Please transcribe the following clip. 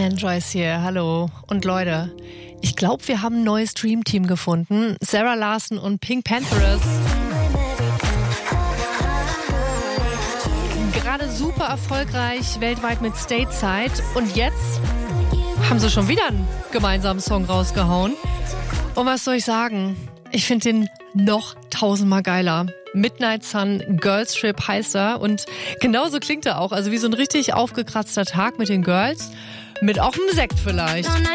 Joyce hier, hallo. Und Leute, ich glaube, wir haben ein neues Dreamteam gefunden. Sarah Larson und Pink Panthers. Gerade super erfolgreich weltweit mit Stateside. Und jetzt haben sie schon wieder einen gemeinsamen Song rausgehauen. Und was soll ich sagen? Ich finde den noch 1000-mal geiler. Midnight Sun Girls Trip heißt er. Und genauso klingt er auch. Also wie so ein richtig aufgekratzter Tag mit den Girls. Mit auch einem Sekt vielleicht.